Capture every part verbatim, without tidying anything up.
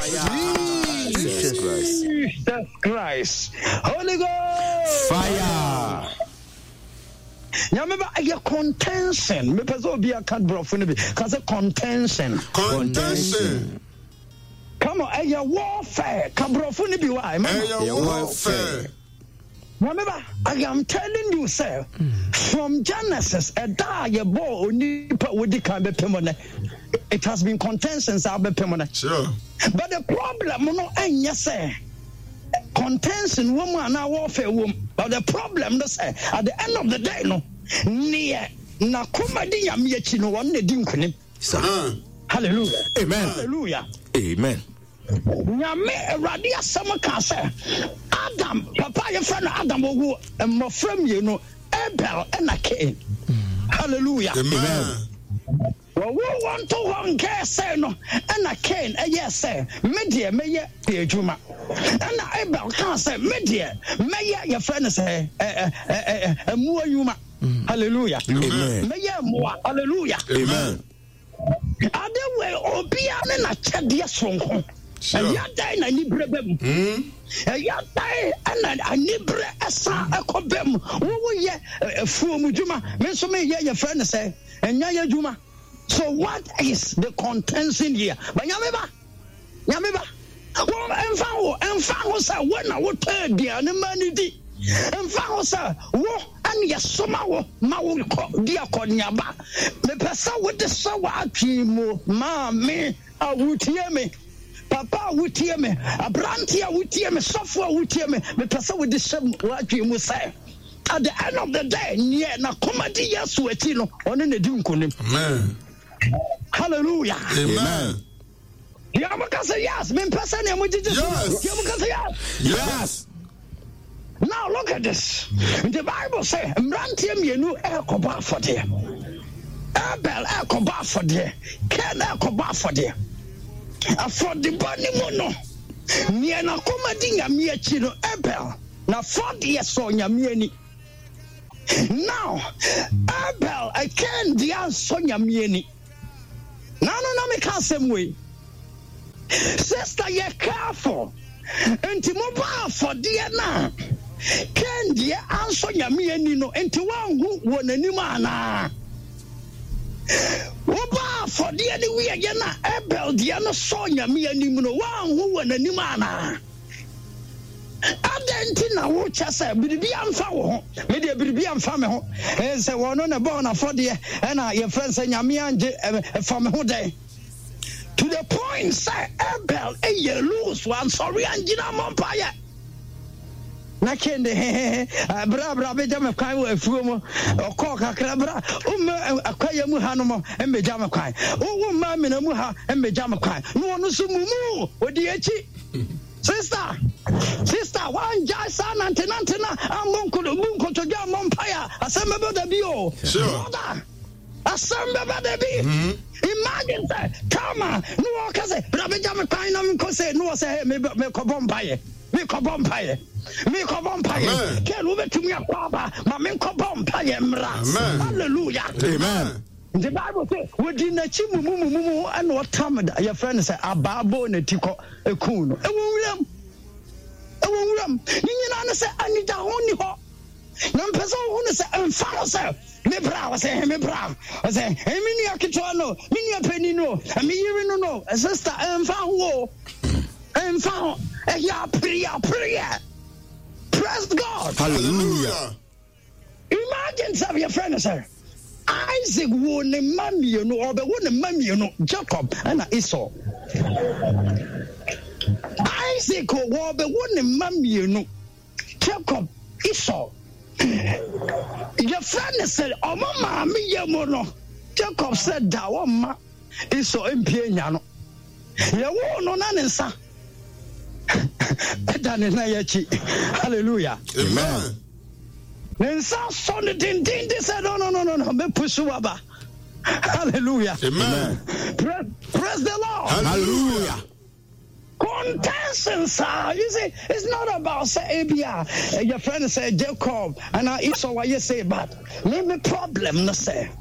Jesus Christ. Jesus Christ. Holy Ghost. Fire. Remember, I get contention. Me person be a cat bro for me. Cause a contention. Contention. Come on, I get warfare. Cat bro for me be why? I warfare. Remember, I am telling you, sir, from Genesis, a die boy nipa with the kind of permanent. It has been contentions are be permanent. Sure. But the problem, no, and yes, sir. Contention woman and warfare woman. But the problem, no, sir, at the end of the day, no, near na kumadi ya miyechi no one ne dinkuni. Hallelujah. Amen. Hallelujah. Amen. Nyame erade asem ka se Adam papa ye friend Adam ogu mo from you know Abel and Cain. Hallelujah. Amen. Well, we want to one care say no and Cain eh yes say media me ye adwuma and Abel can say media me ye your friend say eh eh eh mu adwuma. Hallelujah. Amen. Me ye mo. Hallelujah. Amen. Ade we obia ne na chede sonko. Ya dai na ni brebem. Hmm. Ya dai na ani bre esa ekobem. Wo ye fuom djuma. Me so me ye your friend say enya ye djuma. So what is the contention here? Ba nyame ba. Nyame ba. Wo emfa wo emfa wo say wo na wo ta dia ne mani di. Emfa wo say wo an ye soma wo ma wo ko dia ko nyaba. Me pesa wo de so wa atwi mu ma me awutie me. Papa wutie me abrantia wutie me sofo wutie me me pesa we de sem wadwe mu say at the end of the day near na komadi yesu ati no one na di nkonim. Amen. Hallelujah. Amen. Yamaka say yes me pesa na mo jiji. Yes. Yamaka say yes. Yes. Now look at this. The Bible say mbrantia mienu e koba for there. Abel e koba for there. Cain e koba for there. For the body mono, near na comedy yamie no Abel. Na forty years on yamieni. Now, Abel, I can't the answer yamieni. No, no, no, me can't same way. Sister, you're careful. And mobile for dear now. Can the answer yamieni no, and to one who won a new man. Oba for the anyway again Abel the no sonya me anim no one who won animana Adentina wo chase biribi amfa wo me de biribi amfa me ho eh se wono na born for the na your friend say nyame anje for me ho dey to the point say Abel e ye lose one sorry angina mompaye na kende bra bra be jam kwan wo afuo mo okọ kakra bra um akwaya mu ha no mo embe jam kwan wo ma me na mu ha embe jam kwan no no so mu mu odi echi sister sister wan ja san antenantena amonko monko to jam mompaya asembe be da bi o sure asembe be da bi imagine that come on no ka say bra be jam kwan na monko say no say me me ko bompaye me ko bompaye me ko bompaye ke no betumi akwa ma me ko bompaye mra hallelujah. Amen. The Bible says we di na chi mu mu mu and what time your friend say ababo na tiko eku no e wonwuram e wonwuram ni nyina na say anida honi ho na mpesa ho ne say emfa ho say me bra say me bra say e mi ni akito no mi ni apani no mi yiri no no sister emfa ho emfa ho e ya prayer prayer. Praise God. Hallelujah. Imagine some your friend sir. Isaac won a mammy, you know, or the one a mammy, you know, Jacob and Esau. Isaac won the one a mammy, you know, Jacob, Esau. Your friend said, oh, mamma, me, yamono. Jacob said, Dawama, Esau, and Piano. You won't know none, sir. Hallelujah. Amen. Then some son the din din they said no no no no no me push aba. Hallelujah. Amen. Praise, praise the Lord. Hallelujah. Contention, sir. You see, it's not about say A B R. Your friend say Jacob and I Esau what you say but maybe problem no say.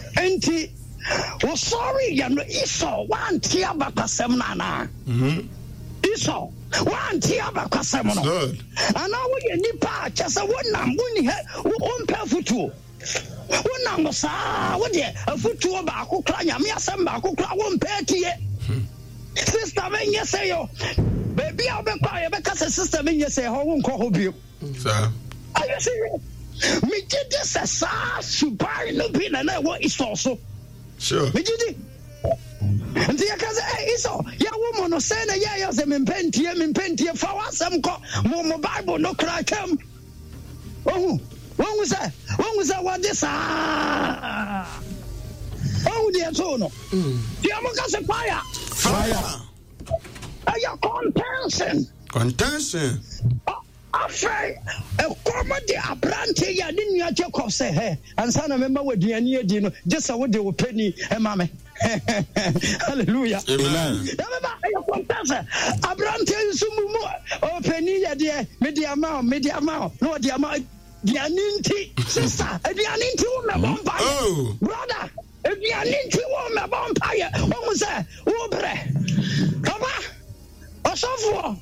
Enti well sorry you know Esau one tia bakasem nana. Mhm. Esau, one tia bakwasemono. And now we nipa just a one nam winning one pair futu. One number sa what ye a futu about who cry me a samba who cry one pair to ye. Sister, when you say yo, baby, I'll be quiet because a sister when you say how won't call you. Sir. Are you serious? Me did this a sa super no pin and I what is also. Sure. Me did it. And the Akaza Esau, ya woman no say na ya ya se me pentie me pentie fa wasam ko mo mo Bible no cry come. Oh, when was that? When was that what this ah? Oh, dear so no. The Amaka fire. Fire. Are you contention? Contention. Afraid a comedy a brandy ya didn't ya Jacob say hey and son remember what the near dino just what they were penny and mammy. Hallelujah. Amen. Remember a contention a brandy sumu oh penny ya dear media amount media amount no the amount the aninti sister the aninti woman Oh brother if the aninti woman vampire what was that wobre come on osofo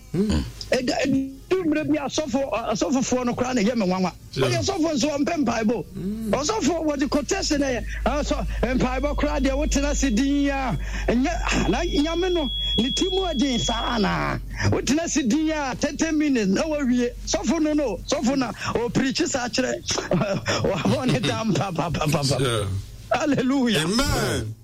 Brabia suffer a suffer for no crown, a Yemen one. But you suffer so on pen Bible. Also for what the contestant there. Also, and Bible cried there, what did I say, dear? And yet, Yamino, the Timo de Sana. What did I say, dear? Ten minutes, no worry. Suffer no, no, suffer now, or preachers actually. One hit down, papa, papa. Hallelujah. Amen.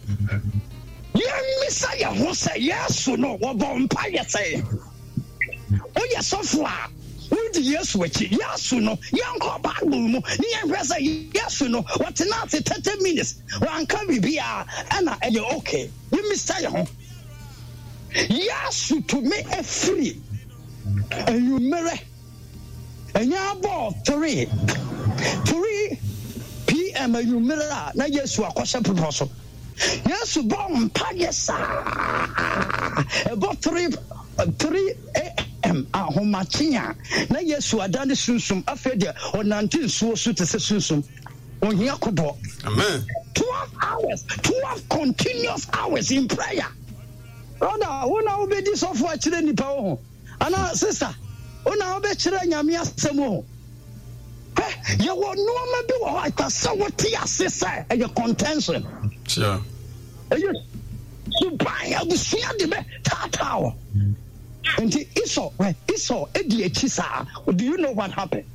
Yeah, Messiah, who say yes or no, what vampire say. Oh, yes, so far. Who do yes, which yes, no, young cop, near Reza, yes, no, what's not thirty minutes. One can be beer, and I you're okay. You miss Tayo. Yes, to me a free. And you marry. And you're bought three. three p.m. and you mirror. Now, yes, you are question proposal. Yes, bomb, pagasa. About three, three a.m. at Homachia. Now, yes, you are done the susum, a feder, or nineteen so suit as a susum. On Yakubo. Amen. twelve hours, twelve continuous hours in prayer. Brother, when I obey this of what you need power. And our sister, when I obey Chiranya Samo. You will no be like a somewhat sister and your contention. Sure. You buy a bushia de Tatawa. And the Esau, Esau, Eddie Chisa. Do you know what happened?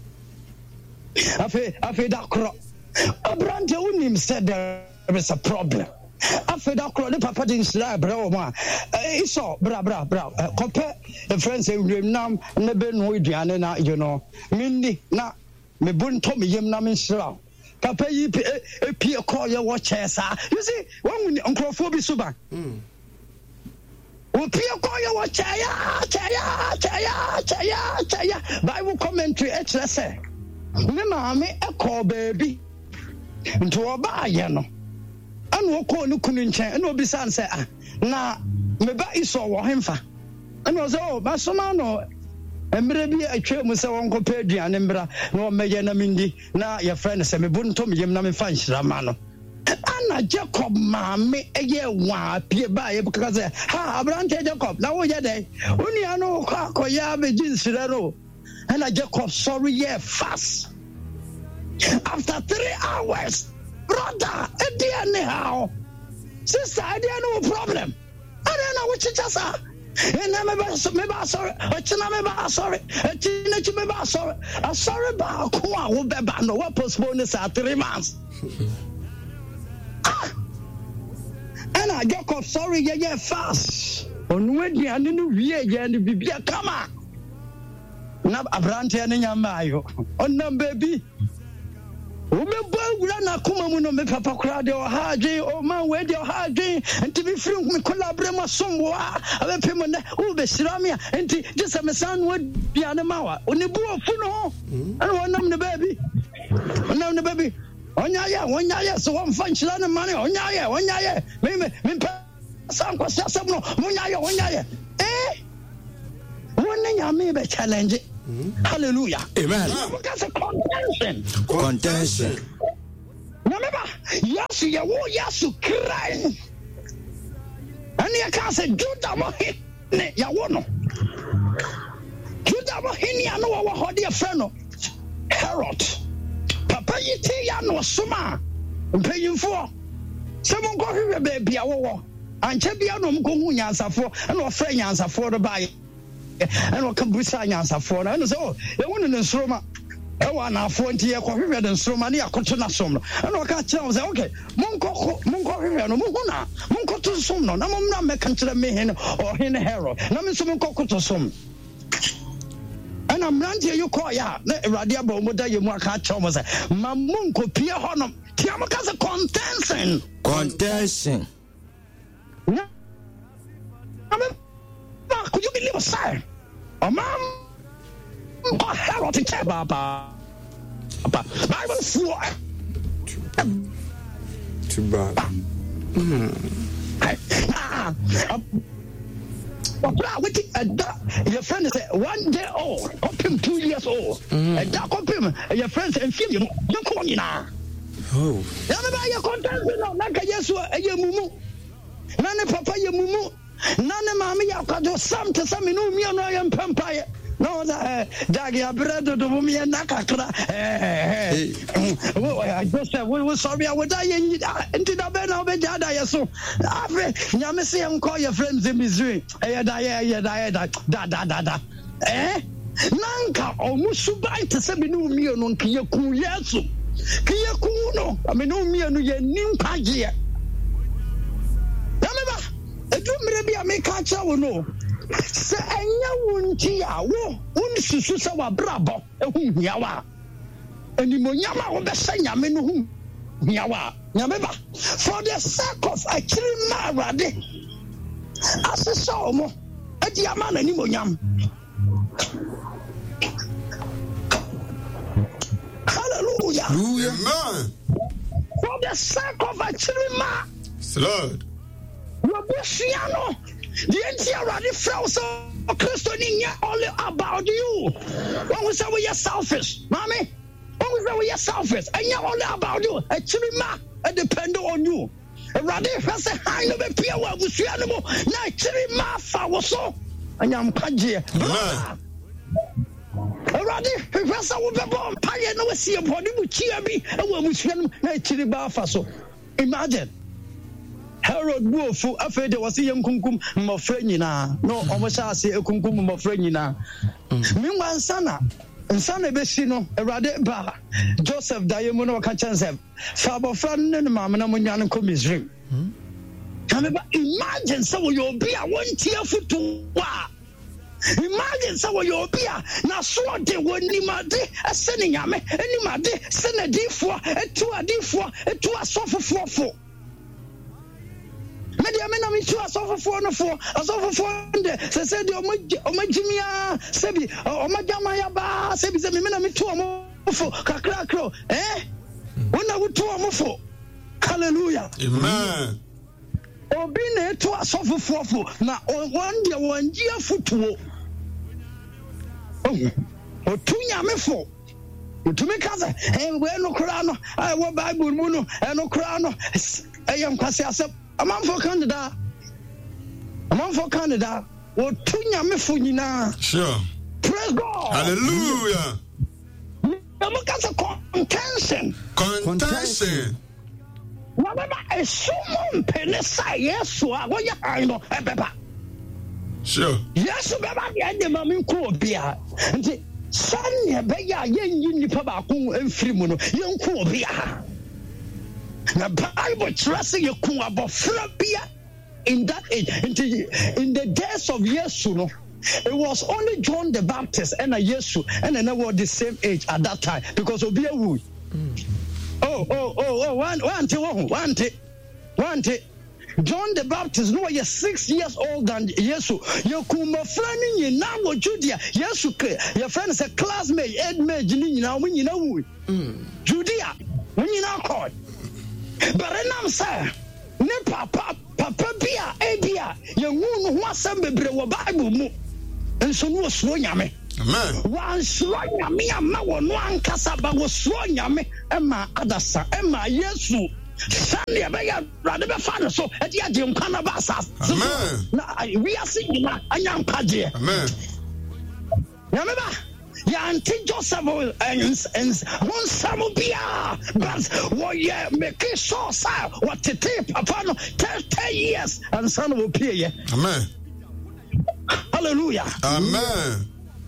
After after that crop, a brand him said there is a problem. After that crop, the papa didn't say, bro, Esau, bra, bra, bra. Compare the friends in Vietnam, never know Diana, you know. Mindy, now. Me bun to me yem na me sra papa yi e pie call your watch esa you see when uncle bi suba mm o pie call your watch ya ya ya ya ya Bible commentary e kire say me ma me e call baby nto oba ye no ana o call no kunu nchen ana obi san say ah na me ba iso wo hemfa ana o say oh ba so ma no Emre bi atwa mu se won ko pe aduane mbra na o meye na mindi na your friend se me bunto me yem na me fa nhira ma no ana Jacob maame eye wa pie ba ye bukaka se ha abrante Jacob na wo ye dey oni anu ko akoya be jinsira ro ana Jacob sorry yeah fast after three hours brother e dey anyhow sister e dey no problem I don't know what you just said. And I'm about to sorry, a chinameba sorry, a chinachimeba sorry, a sorry about Kua will be banned or postpone this at three months. And I get off sorry, yeah, yeah, fast. On when I didn't read and be a come on. Now, a brand and Yamayo. On them, baby. Remember, na kuma muno me papa crowd or hard or man where your hard and to be free me collaborate my somewhere abe pemo na u be siramia and just a son would be an amawa oni bu ofuno and one nam the baby nam the baby onya ya onya ya so one fan chila na money onya ya onya ya me me me san kwa sasa no onya ya onya ya eh wona nya me be challenge. Hallelujah. Amen. Because of contention. Contention. Remember, yes, you will, yes, you cry. And you can't say, do that. ne ya wono Juda mo henia no wo ho de afra no Herod papa yiti ya no soma mpanyimfo se mo ko hwe be bia wo anche bia no mo ko hu nyansafo na ofra nyansafo do bae and what can Busa Yansa for? And so, they want in the Sroma. I want our forty year coffee and Sromania Cotona Somno. And I can't tell say, okay, Monco, Monco, Muna, Monco to Somno, Namam Mekan to the Mehin or Hin Hero, Namin Coco to Som. And I'm not here, you call ya, Radia Bomoda, you more catch Thomas, Mamunco, Pia Honum, Tiamaka's a contention. Contention. Could you believe a sign? Oh, mom, oh, Harold, it's a Baba. Bible four. Too bad. Your friend is one day old, up him two years old. And that up him, your friends and feel you, you call me now. Oh, Everybody, your content, like a yes, a year mumu. None papa, your mumu. None mammy, you got to some to some new me and I am Pampire. No, that Dagia bread to me and Nakakra. I just said, we were sorry, I would die into the bed of a Jada. So, Yamisi, and call your friends in Missouri. Eh, da, da, da, da, da. Eh? Nanka, almost so bite to send me no me on Kiyaku, yes. Kiyaku, no, I mean, no me and your new pagia. Edu mrebi ameka cha wo no se anya wonti a wo unsusu se wa brabo ehu hiawa animonyama wo be nyame no hu hiawa nyame ba for the sake of akiri marade asesa omo edi ama na animonyam hallelujah amen. For the sake of akiri ma Lord. Robusiano, the entire radi froze of Christian all about you. When we say we are selfish, mommy, when we say we are selfish, and you're all about you, actually, ma, I depend on you. A radi has a high of a peer with you animal, naturally, ma, for so, and I'm Kaji. A radi, Professor will be born, Paya, no, see a body with cheer me, and when we swim, naturally, Bafaso. Imagine. Herod Wolfu afede wasi ye nkunkum mmofra nyina no omosha ase ekunkum mmofra nyina minwa nsana nsana beshi no Awurade ba Joseph dayemu no ka chance fa bofra ne ne maame na munya no ko Misraim kameba imagine so we obi a wontie afutu wa imagine so we obi a na so de wonimade asene nyame animade senadifo etu adifo etu asofofofo Media men am to us over for no for us over for the said omajimia sebi omajamaya ba sebi se me na me to amofo kakra kro eh wona wo to amofo hallelujah Amen. Obi na to us over for na one dia one gia futuo oh otunya mefo otumi kaza eh we no kra no ai wo bible mu no eh no kra no ayam kwase asep a man for Canada. A man for Canada. Or two nyamefo nyina. Sure. Praise God. Hallelujah. Look at the contention. Contention. Whatever a summon penisa, yes, what you I know, a pepper. Sure. Yes, Baba, the end of my cool beer. And the son, ya beya, yen, you papa, and free young cool beer. The Bible trusting you about Flabia in that age, in the days of Yesu, it was only John the Baptist and a Yesu, and they were the same age at that time because of beer wood. Oh, oh, oh, oh, one, one, two, one, one, one, John the Baptist, no, you're six years old than Yesu. You come friend in now, Judea. Yesu, your friend is a classmate, Edmund, you know, when you know, Judea, when you now call. But I'm saying, ne papa, papa bia, ebia, you won't want some baby Bible mo, and so no swanyame. Amen. One swanyame, a ma one one casaba was swanyame, and my other son, and my Yesu, Sunday be rather be fan so e dia je nkwa na ba asase Amen. na we are singing anya mpaje Amen. Remember Yanti Joseph and and one Samubia, but what yeah, make it so sad. What to take upon ten years and son will appear. Amen. Hallelujah. Amen.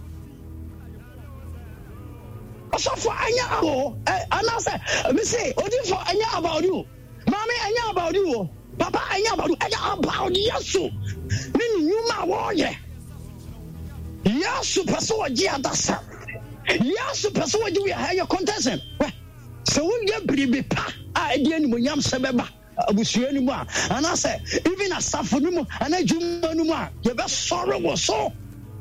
So for Anya Abo, and I say, me say, Odi for Anya about you, Mommy Anya about you, Papa Anya about you, Anya about Yasu. Meaning you my warrior. Yasu Paso Giadasa. Yasu Paso you are your contestant. So when you be pa, I again when Yam Sabeba. Abusu anymore, and I say, even a Safonimo and a Jumanuma, your best sorrow was so.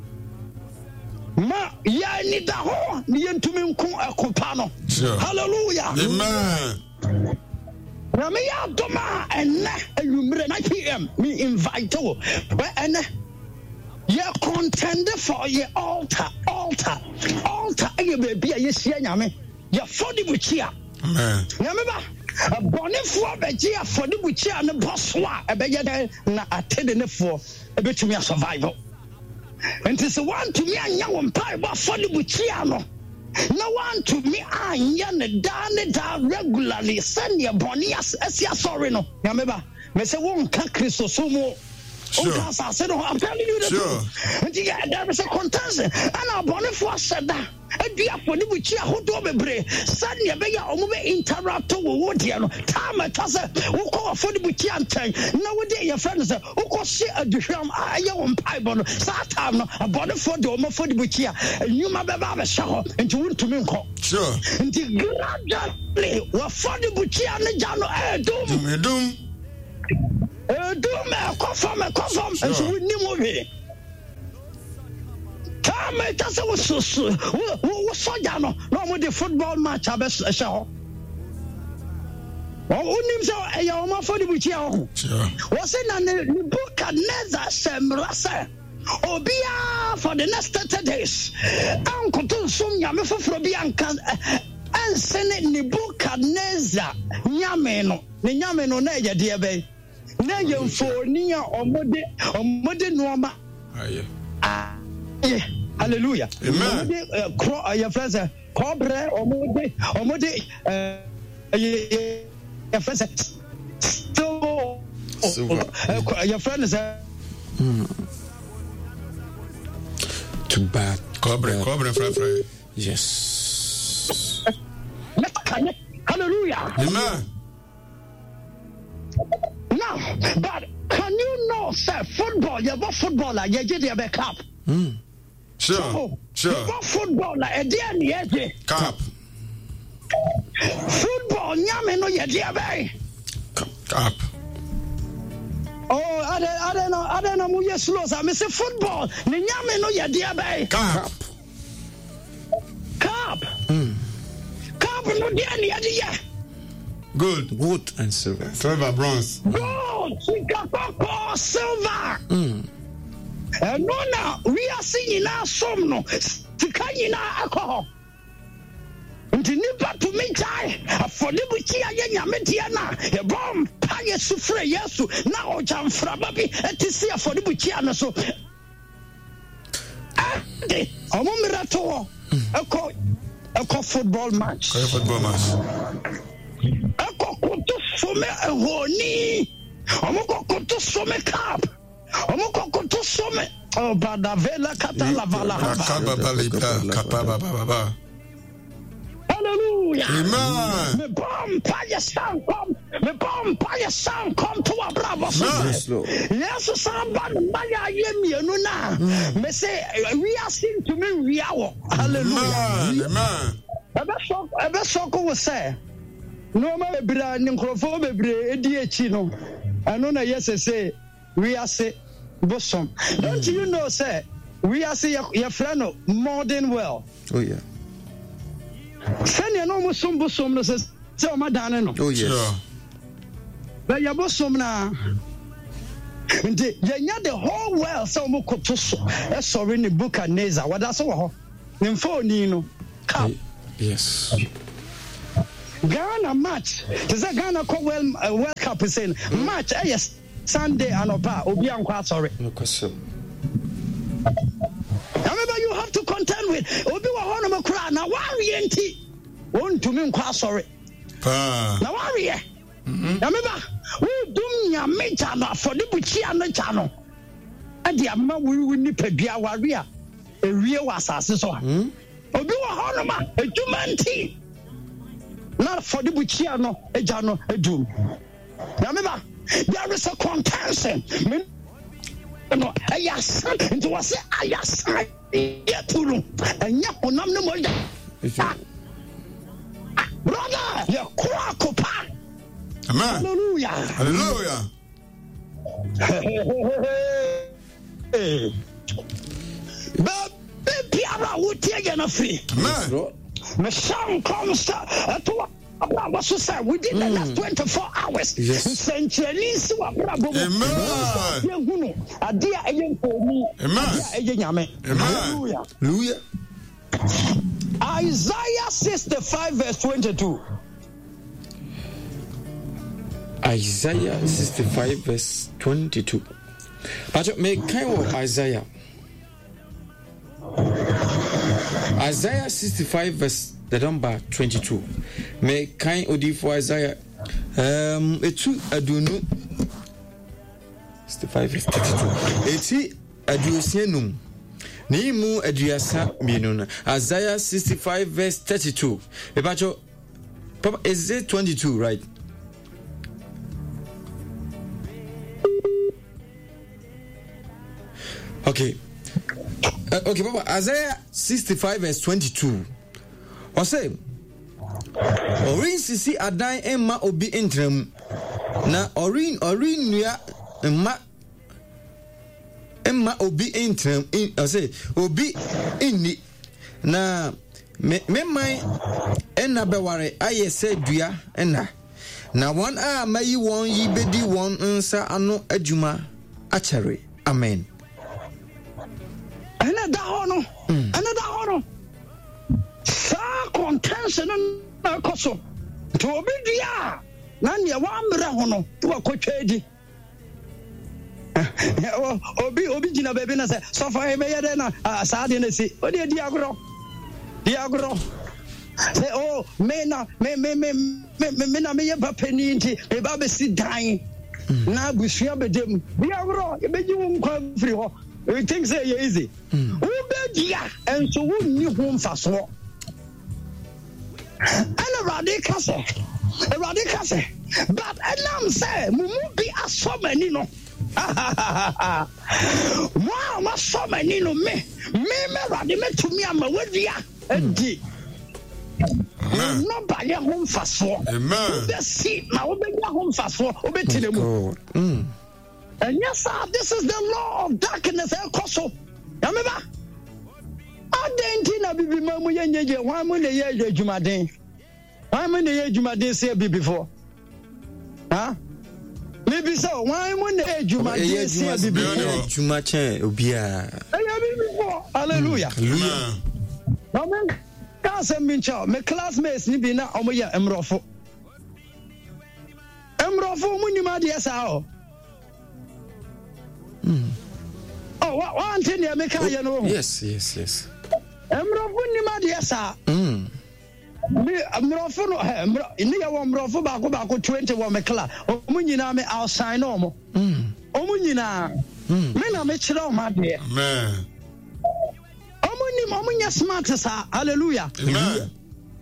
Ma, ya ni da ho, ni entumi nko akopano. Hallelujah. Amen. Na me ya doma enne anwumre nine p.m. me invite o. But enne ye contend for ye altar, altar, altar. Aye baby ye sia nyame. Ye fodi buchia. Amen. Nyame ba abonefo abeje afodi buchia ne boso a ebeye den na atede nefo ebetumi survival. And it's one to me and young pie but for the buchiano. No one to me and yan done da regularly send your bonias as ya sorry no. Yameba, me say won't cut Christo so more. Sure. I said, I'm telling you the Sure. truth. And yeah, there is a contest. And our Boniface said that. And we are for the Buchia who do be brave. Suddenly, be your own interrupt with what you know. Time at us, who call for the Buchia and time. Nowadays, your friends who call see a drum. I own pipe on Satam, a Boniface do more for the Buchia. And you may have a shower and you want to me. Sure. And the gradually were for the Buchia and the Jano. Eh, doom. Me doom. Uh, do me a confirm, a confirm, and so we need movie. Time it does was so so. What so jano? No more the football match. I best a show. Oh, who names are a young for the Buchia? Sure. Was it an the book and Neza Semrasa? Obia for the next thirty days. Uncle to some yame for Frobianca and send it in the book and Neza Yameno. The Yameno Naja, dear bay. Naja for near or mode or mode norma. Ah, yeah. Hallelujah. Amen. Your friends, Cobre or mode or mode. Your friends, so your friends are too bad. Cobre, cobre, fry, fry. Yes. Hallelujah. Amen. Now, but can you know, sir, football, you're a footballer, you did your cup. Mm. Sure. So, sure. You're a footballer, and then you Cap. Football, Yamino, you dear Cap. Oh, I don't, I don't know, I don't know who you're slow. I miss football, Yamino, you dear bay. Cap. Cup. Mm. Cup, no dear, yeah. Good. Wood and silver. Silver, bronze. Gold, Singapore, silver. Mm. And no, now we are singing our song, no, Tikany alcohol. And the neighbor to me, I for the Buchia, Yametiana, a bomb, Paya Sufre, Yasu, now Jam Frababi, and to see for the Buchiana. So, a moment at all, a call, a call football match. Call football match. A call to some a honey. I'm to some cup. I'm to some. Oh, Badavela Catalavala. Hallelujah. Amen. Me bomb paya sound come. Me bomb paya sound come to a bravo. Yes, Lord. Yes, somebody Maya Yemi no na. Me say we are sing to me we are. Hallelujah. Amen. Ebe so ebe so ko we say. No ma bebra ni nkrofo bebre edi echi no. Ano na yes say we are say bosom. Don't you know say we are say your friend modern well. Oh yeah. Send you no bosom bosom no say say ma dan no. Oh yes. Sure. But your bosom na. Nti yenya the whole world say mo koto so. E sorry ni book and Neza. Wada so ho. Ni phone ni no. Come. Yes. Ghana match. Is a Ghana World uh, World Cup is in match. Uh, yes, Sunday and Opa. Obi Ankwa sorry. No question. Remember, you have to contend with Obi Wahonama Kra. Now, worry enti. Won't to me Nkwa sorry. Now, worry. Remember, who do ya major for the Buchi and the channel? And the Amma will win the Pedia Warrior. A real assassin. Obi Wahonama, a human team. Not for the Buchiano, a Jano, a Doom. Remember, there is a contention. No, I asked it was I asked yet to room and yet on no more. Brother, you're quack. Amen. Hallelujah. Hallelujah. But Piara would take an free. Amen. My son comes to what you say within the last twenty-four hours. Saint Chinese were bravo. Amen. Adia again for me. Amen. Hallelujah. Hallelujah. Isaiah sixty-five verse twenty-two. Isaiah sixty-five verse twenty-two. But may kind of Isaiah. Isaiah sixty-five verse the number twenty-two. May kind odi for Isaiah. Um, etu adunu. sixty-five verse thirty-two. Eti aduosienum. Nimu aduasa minuna. Isaiah sixty-five verse thirty-two. Ebacho, Papa, is it twenty-two, right? Okay. Uh, okay, Papa, Isaiah sixty-five verse twenty-two. I say, Orin sisi adan emma obi entrem. Na orin orin nua emma emma obi entrem. I say, obi inni. Na me me mai enna beware aye se dua enna. Na one a mayi won yi bedi won nsa ano adwuma achere. Amen. Another honor, another honor. Sa contention na koso. To obi dia. Na ne wa mra hono to akotwedi. Obi obi gina baby na say so for me yede na asade na si. O de di agro. Di agro. Say oh me na me me me me me na me ye bapani nti e ba be si dan. Na busua bedem. Di agro e beji wo nkwa free ho. We think say you easy. Who be dia and so who knew whom fast war. And a radical say, a radical say, but and I'm say, Mumu be a so many no. Wow, my so many no me, me me radical to me am a word dia and di. No by your home fast war. Amen. The seat now be your home fast war. Obe tilemu. And yes, sir, this is the law of darkness. Remember? I didn't know Bibi Mamu Yenye. Why would they hear Jumadin? Why would they hear Jumadin say before? Huh? Maybe so. Why would they hear Jumadin say before? Jumache Ubia. Hallelujah. Hallelujah. Amen. Can't send me child. My classmates need be now. Omoya Emrofo. Emrofo Munimadi Sao. Mm. Oh, one thing you make you know. Yes, yes, yes. Emrofo ni ma de sa. Mm. Me emrofo no he emro ni ya wo emrofo ba ko ba ko twenty wo me kla. Omu nyina me outside no mo. Mm. Omu nyina. Mm. Me na me kire o ma de. Amen. Omu ni omu nya smart sa. Hallelujah. Amen.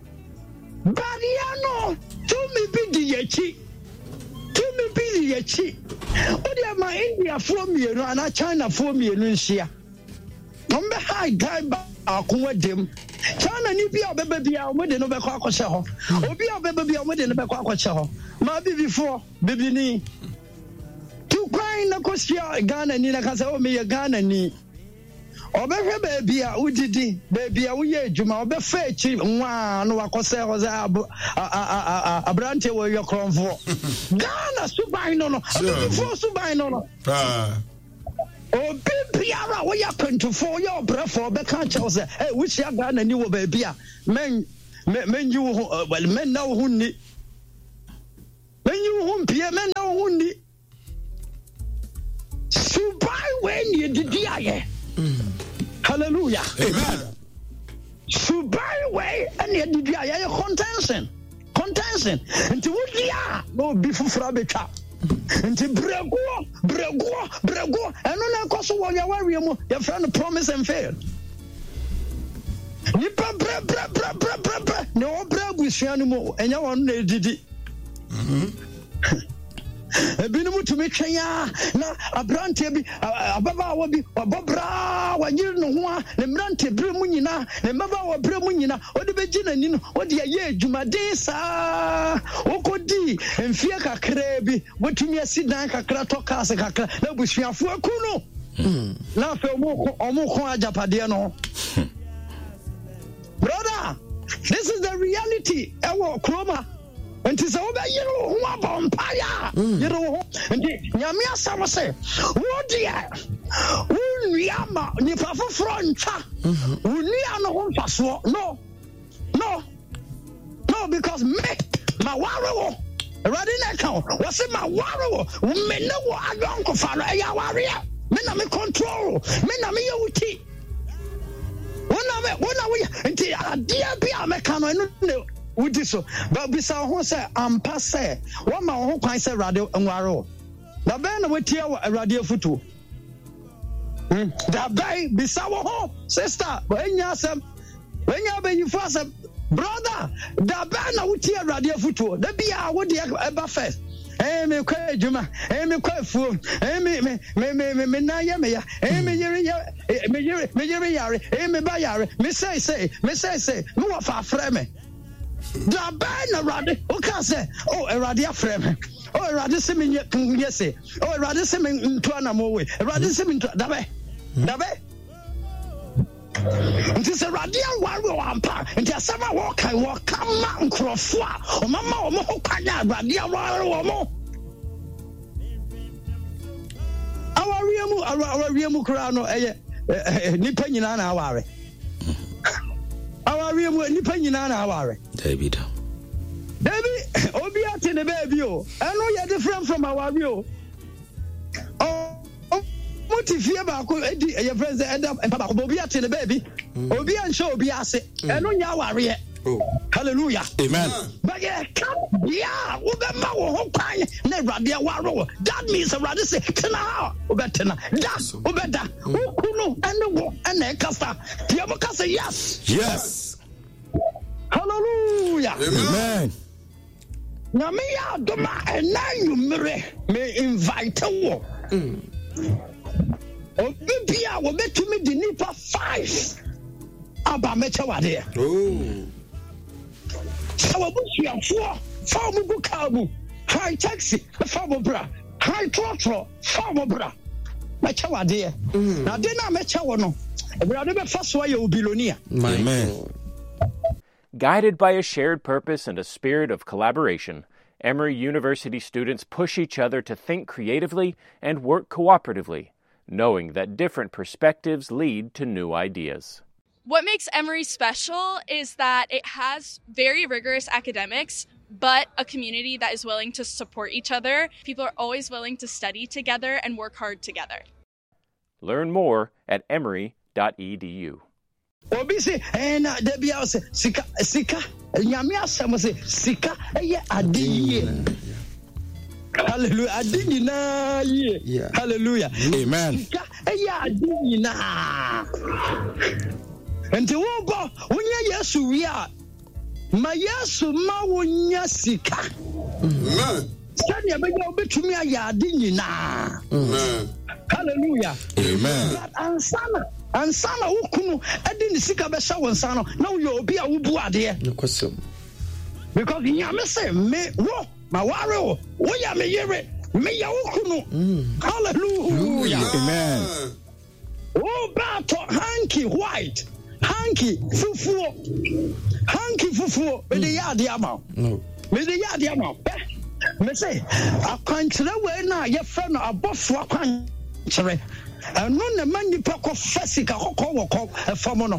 Bariano to me bi di yachi. To me bi di yachi. Odia ma India for me no ana China for me no nhia. Ombe high guy ba akwa dem. China ni bia obebe bia o de no be kwa akose ho. Obi obebe bia o de no be kwa akose ho. Ma bi before baby ni. Tu kwan na kosia Ghana ni na kasa o me ye Ghana ni. Obehwe ba bia udidi, ba bia wo ye adwuma obefa echi nwa no wakose ho za abrante wo ye kronfo. Ghana suban no no. Before suban no no. Ah. Obi biara wo ya twenty-four ye obrefo be kan che wo say, "Hey, which ya Ghana ni wo ba bia." Men me men you well men now who ni men you who pie men now who ni subai when you did aye hallelujah Amen. subai way and you did aye contention contention until what dia no be fufura betwa until brego brego brego and no na koso wo ya worry mu your friend promise and fail. Nipa bra bra bra bra bra bra no bra busuanu mo enya won na edidi mhm ebinu mutumi twenya na abrante bi ababa wo bi obobra wanyir no ho a ne mrante bre mu nyina ne maba wo bre mu nyina odi beji nani no odi aye adwumade sa okodi emfie kakra bi wotumi asidan kakra tokase kakra na busuafo akuno na fe omo omo ko ajapade no. Brother, this is the reality. Ewo kroma. Enti se oba yiro ho abompaya. Yiro ho. Enti nyame asam se, wo dia. Wo niama ni fafofro nta. Wo nia no ho mfaso. No. No. No, because me ma ware wo. Ready na count. Wo se ma ware wo. Me ne wo adon ko fa no ya ware. Me na me control. Me na me yewuti. Wona me wona we nti adia bia me ka no no wudi so but bisa ho say ampa say wo ma ho kwan say radio nware o na be na wetie radio futu hm da bai bisa wo ho sister wenya asem wenya be yifu asem brother da bai na wetie radio futu da bia wo de eba first. Eh me kwa juma eh me kwa fu eh me me me me me na ya me ya eh me yere ya me yere me yere yare eh me ba yare me say say me say say me wa fa frɛ me da ba na rade o ka say oh erade afrɛ me oh erade se me nye se oh erade se me nto na mo we erade se me nto da ba da ba nti se radial wari o ampa nti asama wo kan wo kama nkrofo a o mama o mo kwanya radial wari o mo awariemu awariemu kra no eye nipa nyina na aware awariemu nipa nyina na aware David David obi ate ne baby o eno ye different from aware o oh motifie ba ko edi your friends end up and papa obi ate ne baby obi ansho obi ase eno nya aware oh hallelujah amen but yeah come yeah we be ma wo ho kwan na awade aware that means awade say tena obetena da obeda ukunu ene wo ene kasa tie mo kasa yes yes hallelujah amen na me ya doma enanyu mere me invite wo obi bia wo betumi di nipa five aba meche wade oh sawa busuafo fa mo bukabu high taxi fa mo bra high trotro fa mo bra meche wade na de na meche wo no ebrade be fa so ya obilonia amen. Guided by a shared purpose and a spirit of collaboration, Emory University students push each other to think creatively and work cooperatively, knowing that different perspectives lead to new ideas. What makes Emory special is that it has very rigorous academics, but a community that is willing to support each other. People are always willing to study together and work hard together. Learn more at emory dot e d u. Obi say na de bia say sika sika nyame asem say sika eye adiye hallelujah adini na ye hallelujah amen sika eye adini na enti wo bo wonya yesu wi a ma yesu ma wonya sika amen sani abega obetumi aya adini na amen hallelujah amen ansana ansana ukunu edi ni sika be sha wonsano na wo obi a wo bu ade nkwasem because nyame say me wo ma ware wo wo ya me yere me ya ukunu hallelujah amen wo ba to hanky white hanky fufuo hanky fufuo me de ya ade ama no me de ya ade ama me say akwankyere we na ye fra no abofo akwankyere eno na manipa ko fasika kokko woko efamo no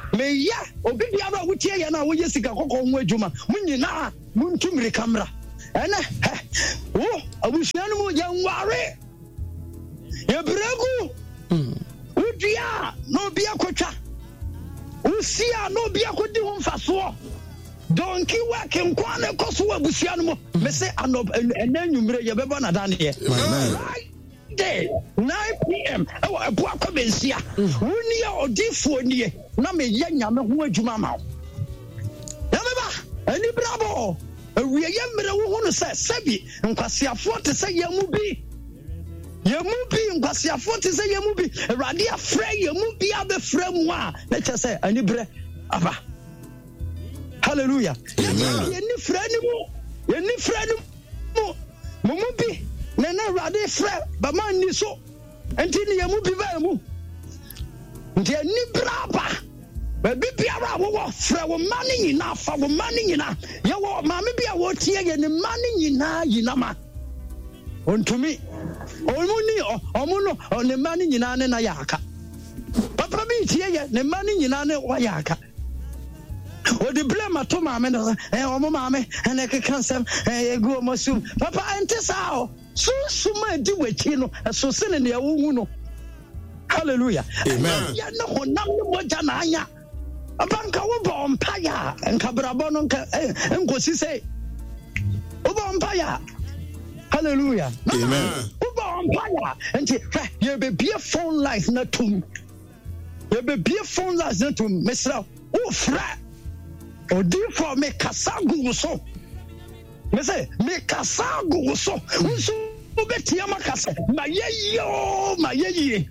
me ya obi biara wo tie ya na wo yesika kokko ho adwuma munyina muntumire kamera ene wo abusuanu mu ya nware ya bregu udia no bia kwatwa usia no bia kodi ho mfaso donki work nkwane koso abusuanu mu me say anob enanwumire ye beba na dane ye day nine p.m. ewo ebu akobensia woni ya odifo nie na me ya nyame ho adwuma ma ya beba ani bravo awie ye mire wo ho no se sebi nkwasiafo te se yamu bi yamu bi nkwasiafo te se yamu bi awrade afra yamu bi abefra mu a na che se ani bre aba hallelujah ye ni fra ni mu ye ni fra ni mu mu bi nana awrade fra ba man ni so enti ni yamu bi ba mu nti ani braba ba bi biara wo fra wo mani nyina fa wo mani nyina ye wo ma me bia wo tie ye ni mani nyina yina ma ontumi omuni omuno ne mani nyina ne na yaka papa bi tie ye ne mani nyina ne wa yaka o de blame to ma me no eh o ma me ene ke kansem eh egu mo sum papa ente sao so suma di wachi no so se ne wo hu no hallelujah amen ya no honam no moja na anya abanka wo ba ompaya enka brabo no nka enkosi sei wo ba ompaya hallelujah amen wo ba ompaya enti ye be be phone life na tum ye be be phone life na tum mesra wo fra odi for me kasagu so me say me kasagu so unsu betia makasa ma ye yo ma ye ye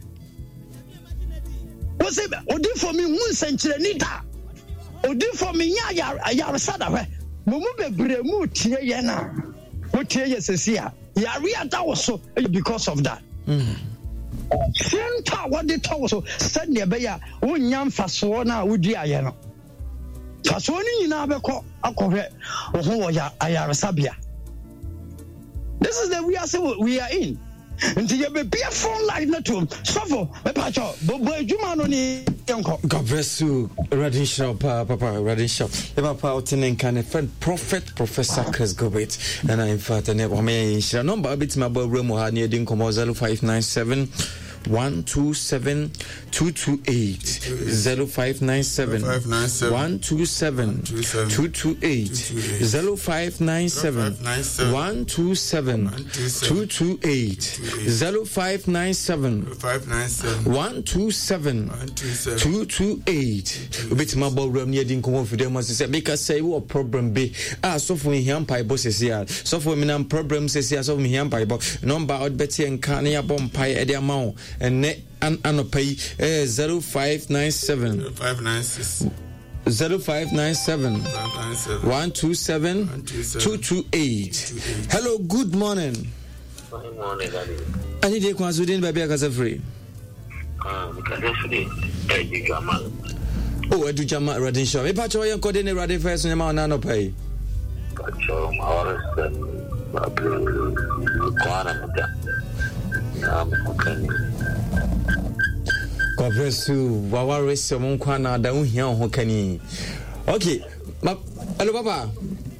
wo say odi for me hun senkyereni da odi for me nya yar sada hwe mo mu bebre mu tie ye na wo tie ye sesia yare ata wo so because of that mm senta what the to so said ne be ya wo nya mfaso na wo di aye no faso ni nyina beko akohwe wo ho wo ya ayare sabia. This is the we are we are in. Until you be a phone like not to suffer. But boy, Jumano ni God bless you, Radin Shop, Papa, Radin Shop. Papa, Otinen can a friend, Prophet, Professor Chris Gobet, and I in fact, I never may share number a bit my boy Remo near Dinko zero five nine seven. One two seven two two eight zero five nine seven one two seven two two eight zero five nine seven one two seven two two eight zero five nine seven one two seven two two eight. Bit my boy Ram near Dinko for them as because say what problem be ah so for him pie bosses here so for me problems says here so me him pie box number out Betty and Kania bomb pie at the amount. And net and anopay eh zero five nine seven zero five nine six zero five nine seven one two seven two two eight. Hello, good morning. Good morning, Daddy. I need to answer in baby Akaza free. Um, Akaza free. Edu Jamal. Oh, Edu Jamal Radin Show. Me pacho yan kode ne Radin first ne ma na no pay. Pacho ma horas babu kwana muda. Um, okay. God bless you. Wawa race your monkwana da unhia ho kani. Okay. Ma hello papa.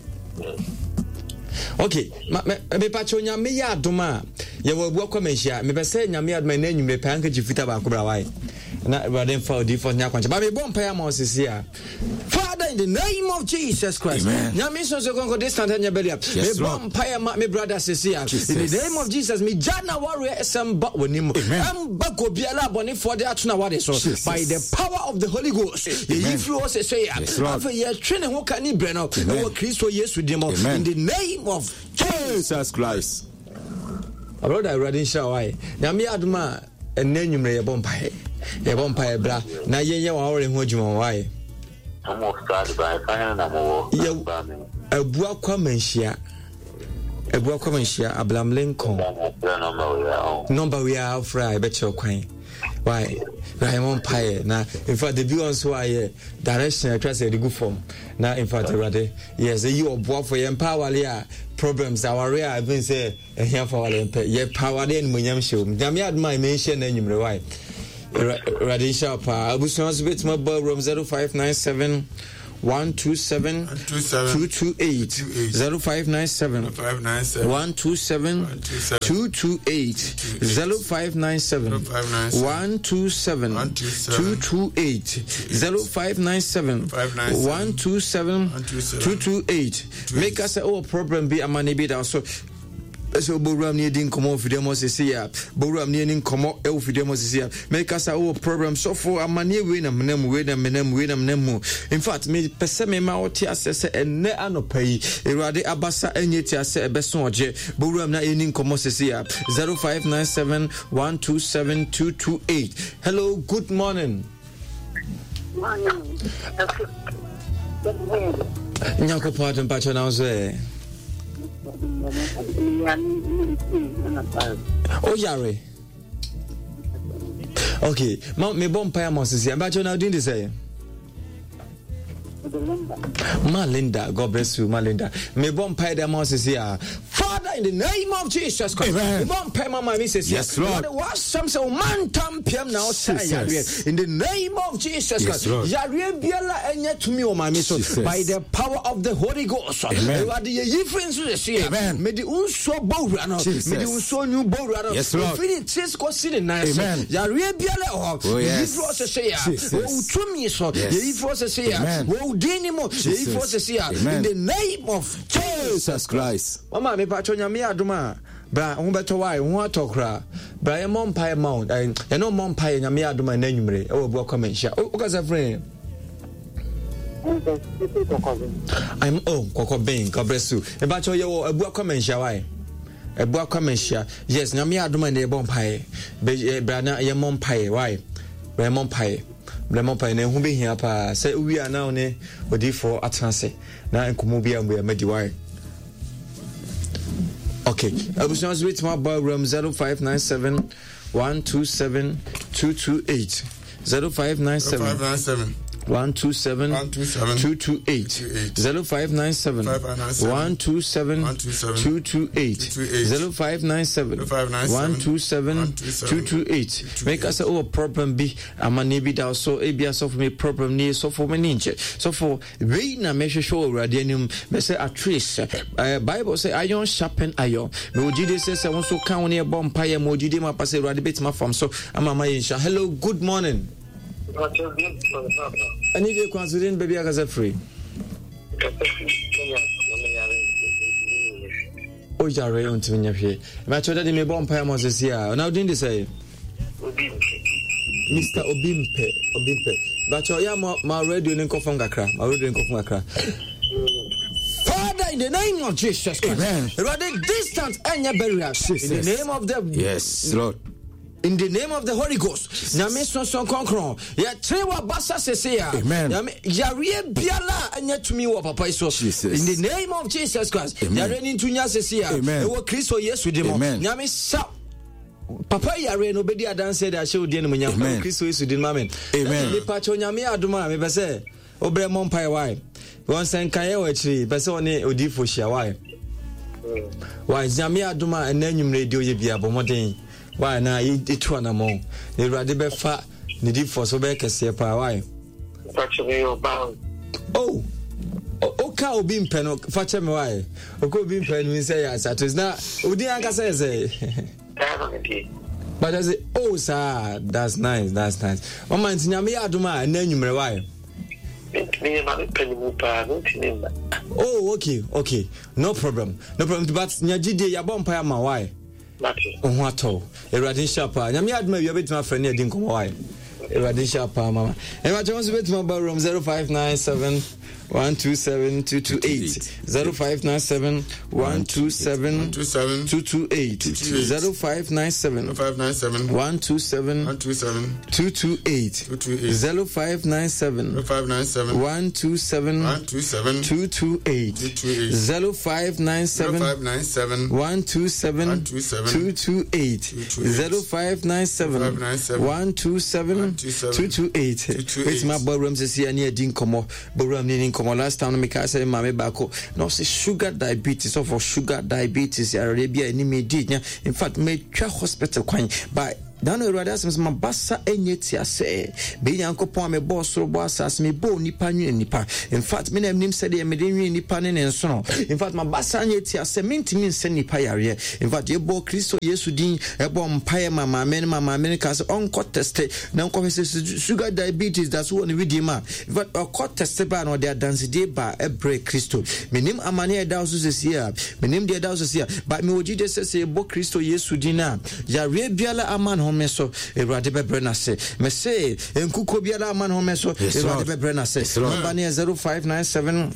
Okay. Ma me pacho nya me ya adoma. Ye wo bu akwamenhia. Me be say nya me adoma na enwume pa anka jifita ba ko bra wai. Na Raden for the for nya kwancha. Ba me bon pa ya ma osisi a. Father, in the name of Jesus Christ. Nya me so so kon ko distant nya belia. Me bon pa ya ma me brother sisi a. In the name of Jesus, me jana warrior esem ba wonimu. Am ba ko biala boni for the atuna wade so. By the power of the Holy Ghost. The influence say ya. Afa ye twene ho kani bre no. No Kristo Yesu dimo. In the name of Jesus Christ. Brother Radin Shawai. Nya me aduma enenwumre ye bon pa he. Ye bon pa bra. Na ye ye wa ore ho adwuma wai. Amo start by fire na mo. Ebu akwa manhia. Ebu akwa manhia Abraham Lincoln. Number we are fry bet your kwan. Why? Raymond Pie. Na in fact the view on so I direction I trust the good form. Na in fact already yes you obo for your power here problems our real I been say here for all ye power then munyam show. Jam yard my mention na nyumre why. Radisha Pa. Abuson's bit my room zero five nine seven one two seven two two eight zero five nine seven one two seven two two eight zero five nine seven one two seven two two eight zero five nine seven one two seven two two eight. Make us a oh problem be a money bid also. So Boram needing come off demos is here. Boram needing come off demos is here. Make us our program so for a money win a menem win a menem win a nemo. In fact, me pesame ma otias and ne anopay. Erade abasa and yet I say a besonje. Boram na ening come off is here. Zero five nine seven one two seven two two eight. Hello, good morning. Nyako pardon pacha now say. Oh, Yari. Okay, me bomb pay must see. But you now doing this say. Malinda, God bless you, Malinda. Me bomb pay the must see. Father, in the name of Jesus Christ. Me bomb pay mama missus. Yes, Lord. What some so man tam pm now say. In the name of Jesus Christ. Yari biela enya to me o my missus by the power of the Holy Ghost. Amen. Amen. Me the unso bowra no. Me the unso new bowra no. Yes, Lord. Feel it says go see the nice. Amen. Yari biela o. Yes. You force say ya. O to me so. You force say ya. O dinimo. You force say ya. In the name of Jesus Christ. Mama me pacho nyame adoma bra ho beto wai ho atokra bra ye mompai mount and ye no mompai nyame adoma na nwumre e wo bu akọmensha o kasa friend I'm oh kokko ben God bless you e ba cho ye wo abu akọmensha wai abu akọmensha yes nyame adoma na ye bompai bra na ye mompai wai bra mompai bra mompai na hu be hia pa se wi ana ne odifo atanse na enkomo bia mbo ya medi wai. Okay, I was just with my bar room zero five nine seven one two seven two two eight zero five nine seven one two seven two two eight zero five nine seven one two seven two two eight zero five nine seven one two seven two two eight. Make us a problem be a money be down so a be a so for me problem near so for me ninja so for rain a measure show radianum me say a trace Bible say iron sharpen iron me ojide says I want to count near bomb pie mo ojide ma pass radio bit my farm so I'm a insha. Hello, good morning. I need you considering baby I got free. Oh, Jare on to me here. My children may bomb pie must here. Now didn't they say Mister Obimpe Obimpe. But your yama my radio in Kofangakra, my radio in Kofangakra. Father, in the name of Jesus Christ. Amen. Rather distance and your barrier. In the name of the yes, Lord. In the name of the Holy Ghost, Nyame son son konkron. Ya trewa basa seseya. Amen. Nyame yare biala anya tumi wo papa iso. In the name of Jesus Christ. Yare ni tunya seseya. Amen. Ewo Kristo Yesu demo. Nyame sa papa yare no bedi adanse da she odi no nyame Kristo Yesu demo. Amen. Amen. Me pacho nyame adoma me pese obre mo mpai wai. Won sen kan ye wa chiri pese oni odifo hia wai. Wai nyame adoma enanyum radio ye bia bomoden. Why now it one among the radibe fat needed for so back as a power. Why? Oh, okay, I'll be in pen, fetch me why. Okay, be in pen, we say as that is not. Udianka says, but I say, oh, sir, that's nice, that's nice. One man, Yami Aduma, and then you may why. Oh, okay, okay, no problem, no problem. But Nyajidi, your bumpire, my why. Oh, what all? A radisha pa. Nyami adma you bit my friend here didn't come why. A radisha pa mama. And I just bit my bar room zero five nine seven one two seven two two eight zero five nine seven one two seven two two eight zero five nine seven one two seven two two eight zero five nine seven one two seven two two eight zero five nine seven one two seven two two eight zero five nine seven one two seven two two eight. It's my bar room says here near Dinkomo Boram Nin. Last time I say mama bako no say sugar diabetes or for sugar diabetes Arabia any me did in fact me twa hospital kwan by dano awurade asɛm sɛ mabasa ɛnyɛ tiasɛ bɛyi nyankopɔn a mebɔɔ soro bɔ asase mebɔɔ nipa nwene nipa. In fact me na nim sɛ deɛ mede nwene nipa ne ne nsono. In fact mabasa nyɛ tiasɛ mentimi nsɛ nipa yareɛ. In fact yɛbɔ Kristo Yesu din ɛbɔ mpaeɛ ma maame ne ma maame ne ka sɛ ɔnkɔ teste na nkɔhwɛ sɛ sugar diabetes that's what we di ma. In fact ɔkɔ teste ba na ɔde adansedie ba ɛbrɛ Kristo. Menim amane ɛda so sɛsie a menim deɛ ɛda so sɛsie a but me wogyi de sɛ sɛ yɛbɔ Kristo Yesu din a yareɛ biala ama no home so Awurade bɛbrɛ na sɛ me se enkuko biala ama no home so Awurade bɛbrɛ na sɛ number ne zero five nine seven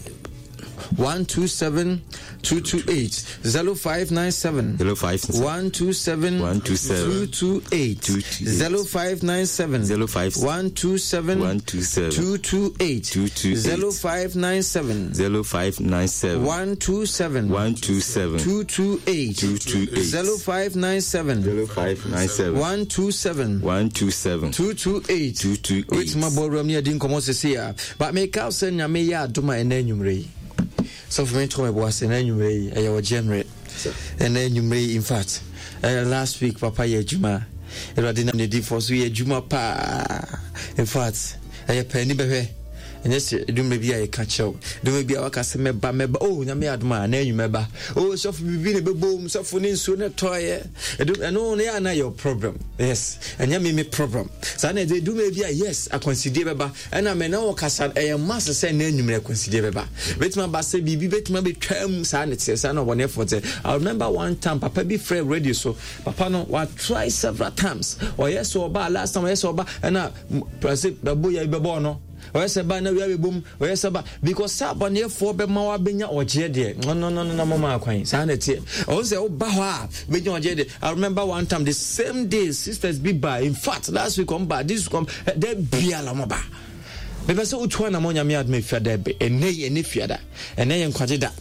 one two seven two two eight zero five nine seven zero five one two seven one two seven two two eight zero five nine seven zero five one two seven one two seven two two eight two two zero five nine seven zero five nine seven one two seven one two seven two two eight two two eight zero five nine seven zero five nine seven one two seven one two seven two two eight two two eight. Which my ballroom near Dinko Mosesia, but make out send Yamea do my enumere. So for me to my boss and anyway, I was generate. And then you may, in fact, uh, last week, Papa Yajuma, I didn't need for Suya Juma Pa. In fact, I have penny baby. And yes, do maybe I catch up. Do maybe I can say, Meba, oh, Yami Adma, name you remember. Oh, so for me, boom, so for in sooner toy. I don't know, they are not your problem. Yes, and Yami me problem. So they do maybe yes, I consider Baba, and I may know Cassan, I am master saying, you may consider Baba. Bet my bass, baby, bet my be term sanity, son of one effort. I remember one time, Papa be free radio, so Papa no, what try several times. Or yes, or ba last time, yes, or ba, and now, President Babuya Babono. Where say ba na we boom where say ba because sabone for be ma wa benya oje de no no no no mama kwan sanity o say o ba ho a benya oje de. I remember one time the same day sisters be by in fact last week on ba this come they biala mo ba be be say o twa na mo nya me ad me fiada be eney ene fiada ene yen kwaje da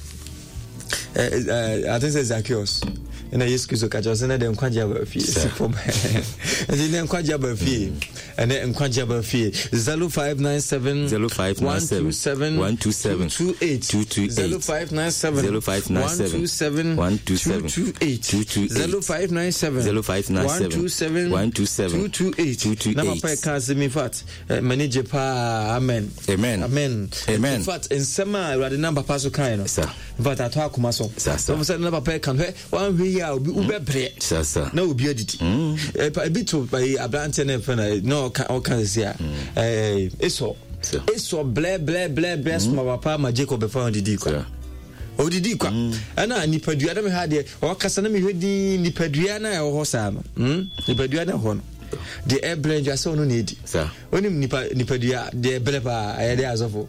eh I think say Zacchaeus and I used to catch us and then Quajaba fee from and then Quajaba fee and then Quajaba fee zero five nine seven zero five nine seven one two seven two eight two two eight zero five nine seven zero five nine seven one two seven two two eight two two eight zero five nine seven zero five nine seven one two seven one two seven two two eight two two eight. Now my can't see me fat manager pa amen amen amen amen. In fact in summer rather number pass kind sir in fact I talk kuma so so say number pa can one we obi ubebre sasa na obi adidi eh pa bito by abrante na fena no o kan say eh eso eso ble ble ble ble small papa ma Jacob be found didi kwa o didi kwa ana nipadua na me ha de o kasa na me hwedi nipadua na e ho sa no hm nipadua na ho no the air blend just so no need sir onim nipa nipadua the blepa aye de azofo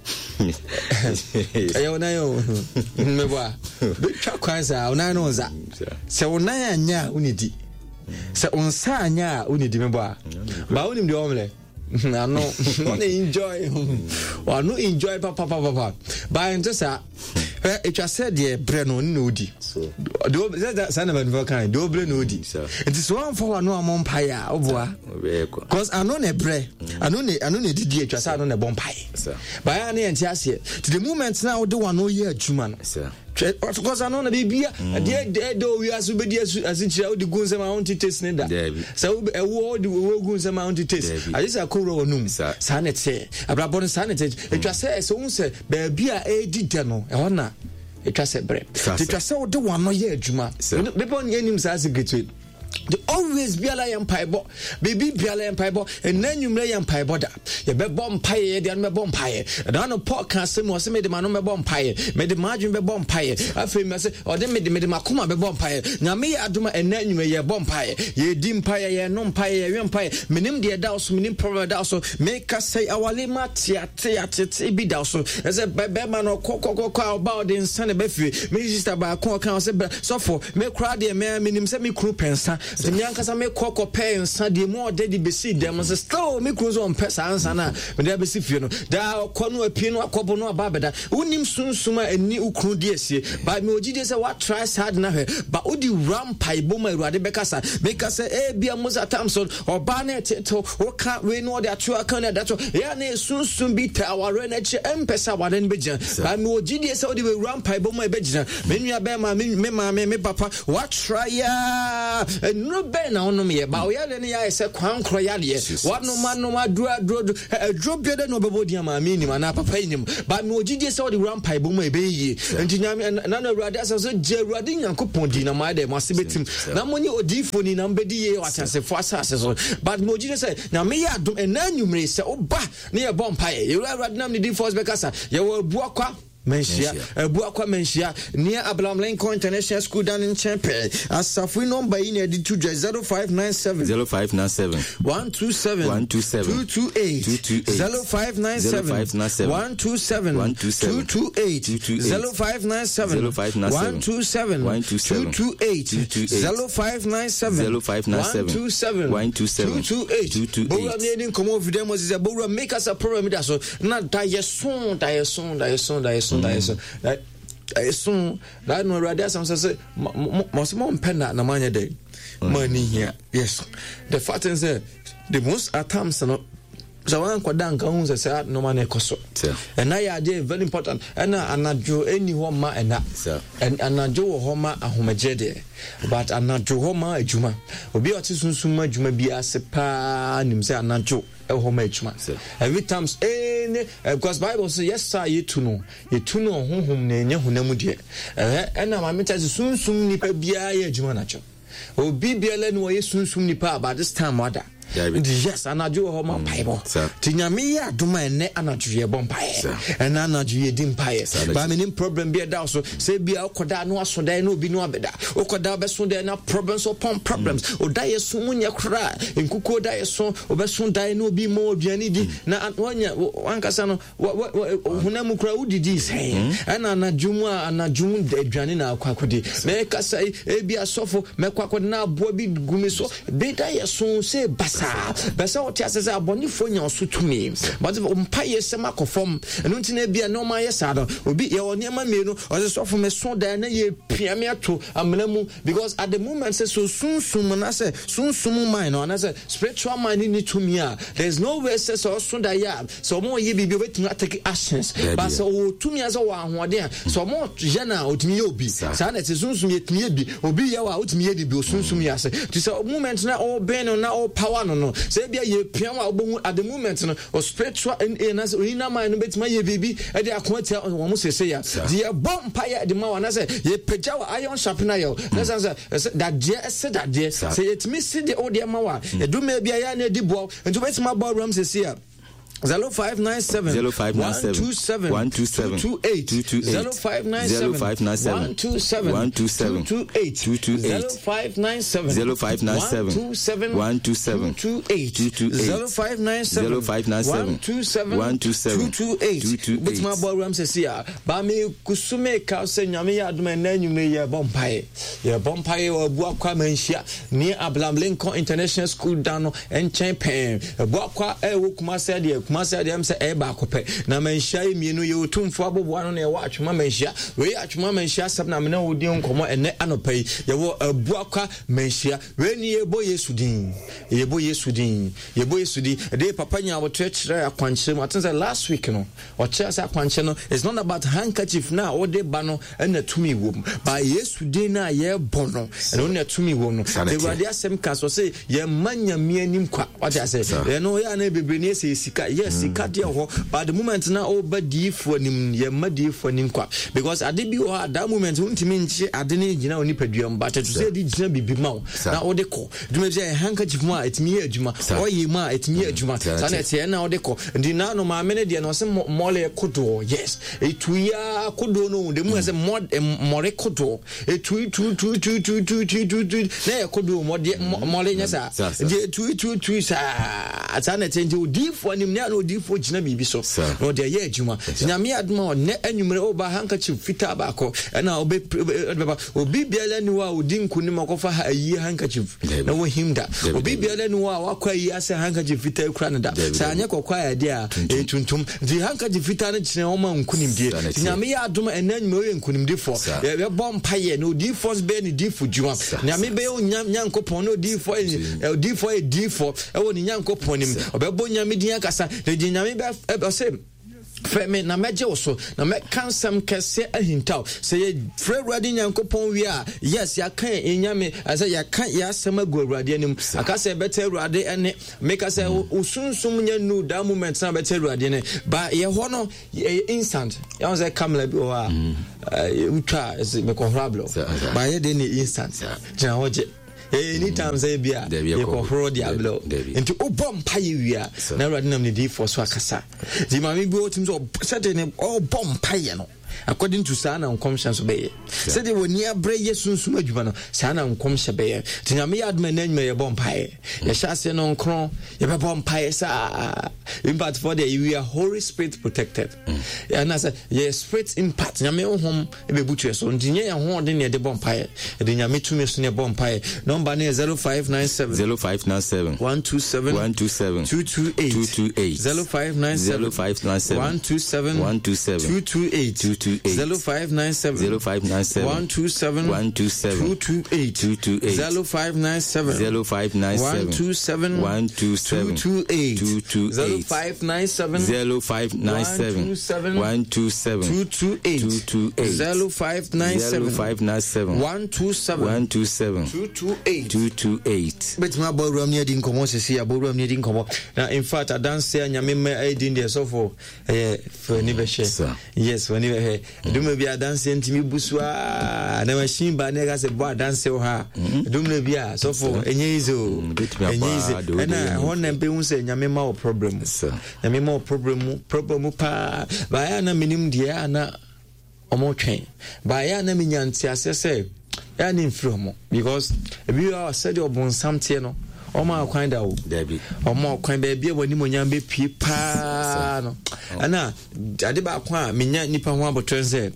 ayo na yo meboa be twa kwanza ona no nza se ona anya unidi se onsa anya unidi meboa ba onim de omle I know want enjoy or no enjoy papa papa papa but just uh it just said the breno nodi do that son of a kind do bre nodi it is one for no amon paya oboa because I know ne bre I know ne I know ne didi atwa say I know ne bon pie but I na entiase to the moment now do one no year adwuma no because I know na bibia dey do we asu be dey asu chira o di gunse ma on taste ne da so e wo di wo gunse ma on taste I just akoro onum sanete abrabon sanete etwa say so un say ba bia e di de no e hona etwa say bre etwa say o de one no ye adwuma people nyenim sa secret the always be ala empire baby be ala empire and then you may empire da ye be bomb pie de me bomb pie and on podcast mo se me de ma no me bomb pie me de margin be bomb pie afi me se o de me de me de makoma be bomb pie na me aduma and then you may ye bomb pie ye dim pie ye no pie ye wen pie menim de da so menim problem da so make us say awale matia tia tia bi da so as a be ma no kokokoko about the insane be fi me sister ba kon kan se so for me crowd de me menim se me crew pensa the Yankasa make cocoa pay and Sunday more daddy be see them as a still me cruise on pesa ansana when they be see you know da kwanu apino akobo no ababeda unim sunsuma eni ukru diesie but me ogide say what try hard na he but odi ram paibo ma ruade bekasa bekasa e bia musa tamson oba na teto woka we no de atu aka na dato ya na sunsum bi ta aware na che empesa wade ne begia but me ogide say odi we ram paibo ma begia me nua be ma me ma me me papa what try ya no ben na onom ye ba o ya ne ya se kwan kro ya de wano ma no ma dro dro dro bi de no bebo dia ma mi ni ma na papa ni ba me ogidie se o de rampai bo ma ebe yi enti nyame na na Awurade asa so je Awurade Nyankopɔn di na ma de ma se betim na monye odifo ni na mbedi ye watasefo asase so but me ogidie se na me ya dom ena nwumre se oba ne ye bompa ye Awurade nam ni di force bekasa ye wo buakwa Menshia, a Buakwa Menshia, near Abraham Lincoln International School down in Champion. As Safri number in edited to zero five nine seven zero five nine seven one two seven one two seven two two eight zero five nine seven one two seven one two seven two two eight zero five nine seven one two seven one two two eight zero five nine seven zero five nine seven one two seven one two seven two two eight. Bora needing come over them was a Bora make us a pyramid. So not die soon, die soon, die soon, die soon. That soon that no rather some say most more penna na manya day money here. Yes, the fact is the most at times no so one kwadan ka hu say no man ekoso and na ya dey very important and anajo any ho ma and and anajo wo ho ma ahomaje de but anajo ho ma adwuma obi oti sunsun ma adwuma bi ase pa nim say anajo e ho ma adwuma every times any because Bible say yes sir you to know you to know honhom na enya honamu de eh na ma meta sunsun nipa bia ya adwuma na cho obi bia le no ye sunsun nipa about this time wada yes anajo ho ma Bible tinyame ya doma ene anajo ye bompae and anajo ye dimpae ba me nim problem be da so say bia okoda no asoda na obi no abeda okoda be so na problems upon problems oda ye so munya kra enkuko da ye so obeso da na obi mo aduane di na wanya wankasa no hunamu kra udidi say and anajo mu anajo mu aduane na akwakode me kasa e bia sofo me kwakode na abo bi gumi so be da ye so say basa besa what as say abonifo nya so tumi but umpa yesema kofom eno ntina bia no ma yesa do obi ye woni ma me no o so for me so da na ye piame ato amnamu because at the moment say so sunsum na say sunsum mind no na say spiritual mind ni tumi a there's no way say so so da ya so mo ye bibi obetumi take actions but so tumi as o ahode so mo je na otumi ye obi sa na say sunsum ye tumi ye bi obi ye wa otumi ye bi sunsum ya say to say moment na all ben na all power no say bia ye piam a obohu at the moment no or spiritual in as ina man no betima ye bibi e dey akontia wo mo sese ya the bomb empire the man na say ye peja wa iron sharpener yo na say that dia say that dia say it me see the old ma wa e do me bia ya na di bo nto betima bo ram sese ya zero five nine seven zero five nine seven one two seven one two seven two two eight zero five nine seven one two seven one two seven two two eight two two eight zero five nine seven zero five nine seven one two seven one two seven two two eight zero five nine seven zero five nine seven one two seven one two seven two two eight but my boy ram says here ba me kusume ka se nyame ya adoma na nyume ye bompae ye bompae wa buakwa manhia ni Abraham Lincoln International School down en champion buakwa e wo kuma se de Masa dem say e ba kope na manhia mienu ye otumfo aboboa no na ye wa atwoma manhia we atwoma manhia sab na me na wodi nkomo ene anopai ye wo abuakwa manhia we ni ye bo Yesu din ye bo Yesu din ye bo Yesu din de papa nya wo twechire akwanche mo atense last week no o che say akwanche no it's not about handkerchief na o de ba no na tumi wom ba Yesu din na ye bo no no na tumi wom no de wadi asem ka so say ye manya mi anim kwa what I say ye no ya na bebre ne say sika yes sika de ho but the moment na o ba di fo nim ye ma di fo nim kwa because ade bi o at that moment untimi nche ade ne gina oni paduam but to say di gina bibi ma na o de ko dum say handkerchief mu a etimi adwuma o ye ma etimi adwuma sa na tie na o de ko ndi na no ma me de no se mole kodo yes etu ya kodo no de mu say mod more kodo etu tu tu tu tu tu tu tu na kodo mode mole nya sa de tu tu tu sa sa na tie di fo nim na no di fo gina bibi so no de ye adwuma nyame aduma ne anwumre o ba handkerchief fita ba ko na obi obi biala ni wa odi nkunim akofa ha ayi handkerchief na wo himda obi biala ni wa wakwa yi ase handkerchief fita kura na da sa anya kokwa ya de a etuntum di handkerchief fita na kire o ma nkunim die nyame ya aduma enanwum o ye nkunim di fo ye bom paye no di force be ni di fo juma nyame be o nyankopon no di fo di fo di fo e wo ni nyankopon nim obebo nyame di akasa de nyame be say fɛ me na mɛgye wo so na mɛka nsɛm kɛseɛ ahintaw sɛ yɛ frɛ awurade nyankopɔn wie a yes yɛaka ɛnyame sɛ yɛka yɛasɛm agu awurade anim aka sɛ ɛbɛtɛ awurade ɛne meka sɛ wo sunsum nyɛ nu that moment na bɛtɛ awurade ne ba yɛhɔ no ɛyɛ instant yɛwo sɛ kamela bi wɔ a wotwa mekɔhora blɔ ba yɛ de ne instant gyina hɔ gye anytime say bia you ko horo dia blow into obom paye wia na awurade nam ne di for so akasa di mami bi otim so certain all bom paye no according to sana unconscious be said they were near bre yesu suma adwuma no sana unconscious be tinyame adma na nyuma ye bom paye ye hyase no nkron ye be bom paye sa impact for the we are holy spirit protected and as ye spirit impact nyame honhom e be butu so ndinye ye ho de ne de bom paye de nyame tumi so ne bom paye number ne zero five nine seven zero five nine seven one two seven one two seven two two eight two two eight zero five nine seven one two seven one two seven two two eight zero five nine seven zero five nine seven one two seven one two seven two two eight two two eight zero five nine seven zero five nine seven one two seven one two seven two two eight two two eight zero five nine seven zero five nine seven one two seven two two eight two two eight zero five nine seven zero five nine seven one two seven one two seven two two eight two two eight. But my boy Ram near Dinkomo see a boy near Dinkomo. Now, in fact, I dance here and Yamima I didn't there so for eh for never share. Yes, for never here. Do maybe a dancing to me Buswa and a machine by niggas a boy dance her. Do maybe a so for a yezo. And I want them be say Yamima problem. Yamima problem problem pa by ana minimum diana omo train. By ana minyantia say. And in from because if you are said you're born something, no, or my kind out, Debbie, or more kind baby when you may be people. And now, I did about one, Minya Nipa one, but turns it.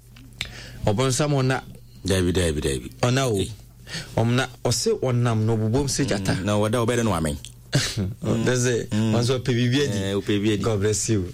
Or born someone that Debbie, Debbie, Debbie, or no, or not, or say one nam no boom say jata. No, what better than woman. That's it. Once or P B, God bless you.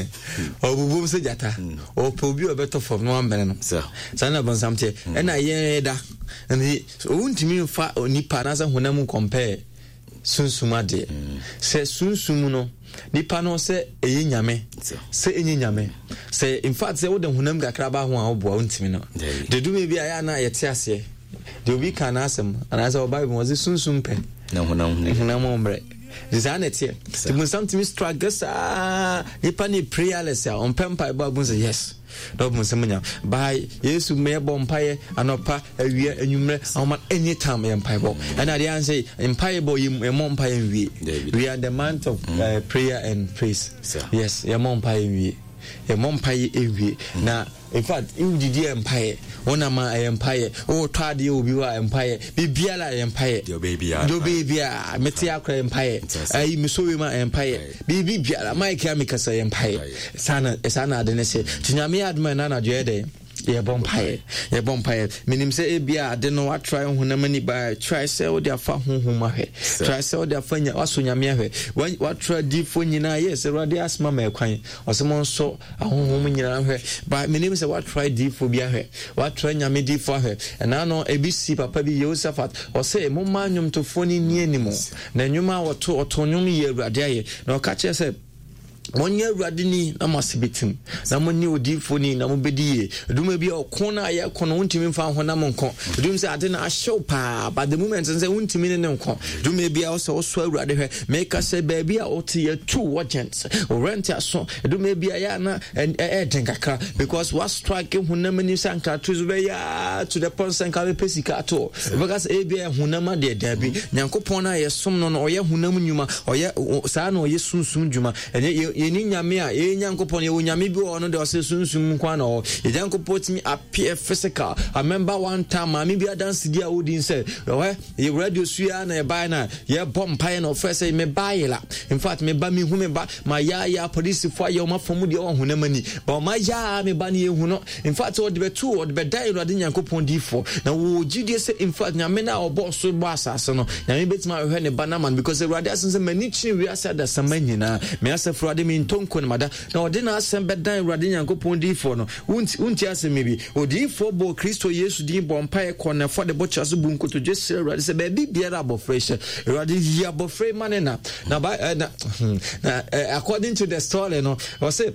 Or boom say jata, or probably a better for one man. So, son of something, and I hear that, and he won't mean far or Nipanasa when I'm compare. Soon sumade say soon sumuno nipa no say eyi nyame say enyi nyame say in fact say wo de hunam gakraba ho a obo untimi no de do me bia ya na yete ase de obi kan asem ana say bible was sunsum pe na hunam hunam ombre designated the most sometimes struggles ah nipa ni prayerless on pempa bible say yes no musemanya by yesu me bompaye anopa awia anwumre awma anytime empire bo and I dey say empire bo yim empire wi we are the month of uh, prayer and praise yes your empire wi your empire ewi na in fact you did empire one ma empire oh twade obi wa empire bibiala empire your baby do baby a meti akra empire ai misowe ma empire bibi biala mike amikasa empire sana sana adene se tinyame adman na na jede ye bompaye ye bompaye minim se ebia ade no wa try honam ni ba try se wo dia fa honhom ahwe try se wo dia fa nya waso nyame ahwe wa try di fo nyina yes rade asma ma kwan osemo so ahonhom nyina ahwe ba minim se wa try di fo bi ahwe wa try nyame di fo ahwe na no ebisi papa bi Yehosaphat o se mo ma nyum to fo ni ni animo na nyuma wo to oto nyum ye rade aye na o ka che se Monya radini na masibitim na monni odifo ni na mobedie dum bia okona aye kono untimi mfa honam nko dum se ade na ahyew pa but the moment say untimi ne nko dum bia o se o so awurade hwe make say baby a oti ye two agents o rent aso dum bia ya na e denkaka because what strike honam ni sanka to be ya to the point sanka be pesika to because e bia honam de dabi nyankopon na ye som no no oye honam nyuma oye saa na oye sunsun djuma enye yeni nyame a ye nyankopon ye nyame bi wo no de ose sunsum kwa na o ye nyankopon timi appear physical. I remember one time mami bi dance dia odin say we ye radio suya na ye buy na ye bomb pie na first say me buy la in fact me ba me hu me ba ma ya ya police for ye ma fomu de won hunam ani ba ma ya me ba na ye hu no in fact o de be two o de be dai radio nyankopon di for na wo gidie say in fact nyame na obo so bo asase no nyame betima hwe ne banaman because radio asense mani chi wi asa da samanyina me asa frade me ntonko ne mada na ode na asem bedan radio nyankopon di for no unti unti asem bi odi for bo Kristo Yesu din bo mpa e kona for the butchers bunko to just say radio say baby biara abo fresh radio ya abo fresh manena na ba according to the story no o say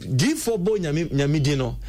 G four bo nyame nyame di no